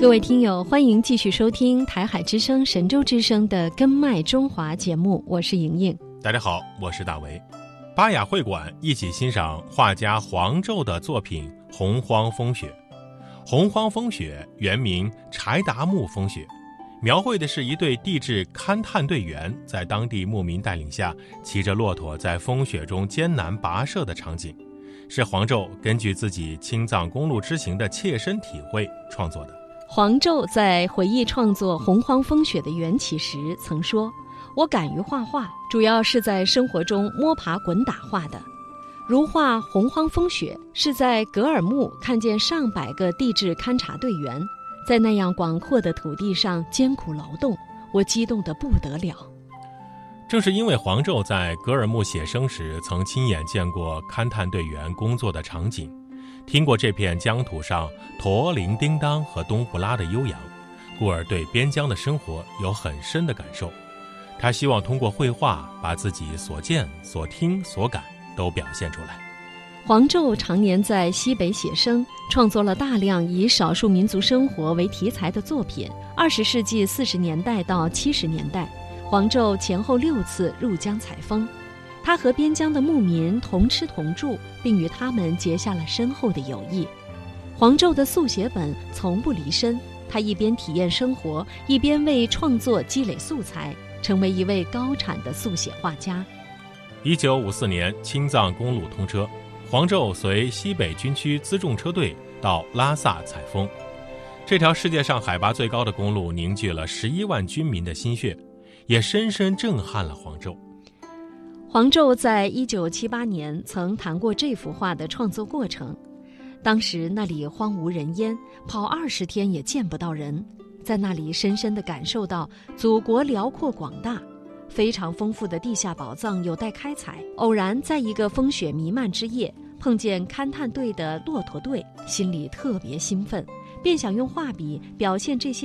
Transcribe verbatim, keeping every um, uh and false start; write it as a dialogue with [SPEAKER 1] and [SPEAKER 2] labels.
[SPEAKER 1] 各位听友，欢迎继续收听台海之声、神州之声的《根脉中华》节目，我是莹莹。
[SPEAKER 2] 大家好，我是大为。巴雅会馆一起欣赏画家黄胄的作品《洪荒风雪》。洪荒风雪原名柴达木风雪，描绘的是一队地质勘探队员在当地牧民带领下，骑着骆驼在风雪中艰难跋涉的场景，是黄胄根据自己青藏公路之行的切身体会创作的。
[SPEAKER 1] 黄胄在回忆创作《洪荒风雪》的缘起时曾说，我敢于画画，主要是在生活中摸爬滚打画的。如画洪荒风雪，是在格尔木看见上百个地质勘察队员在那样广阔的土地上艰苦劳动，我激动得不得了。
[SPEAKER 2] 正是因为黄胄在格尔木写生时曾亲眼见过勘探队员工作的场景，听过这片疆土上驼铃叮当和冬不拉的悠扬，故而对边疆的生活有很深的感受。他希望通过绘画把自己所见所听所感都表现出来。
[SPEAKER 1] 黄胄常年在西北写生，创作了大量以少数民族生活为题材的作品。二十世纪四十年代到七十年代，黄胄前后六次入疆采风，他和边疆的牧民同吃同住，并与他们结下了深厚的友谊。黄胄的速写本从不离身，他一边体验生活，一边为创作积累素材，成为一位高产的速写画家。
[SPEAKER 2] 一九五四年，青藏公路通车，黄胄随西北军区辎重车队到拉萨采风。这条世界上海拔最高的公路凝聚了十一万军民的心血，也深深震撼了黄胄。
[SPEAKER 1] 黄胄在一九七八年曾谈过这幅画的创作过程。当时那里荒无人烟，跑二十天也见不到人，在那里深深地感受到祖国辽阔广大，非常丰富的地下宝藏有待开采。偶然在一个风雪弥漫之夜，碰见勘探队的骆驼队，心里特别兴奋，便想用画笔表现这些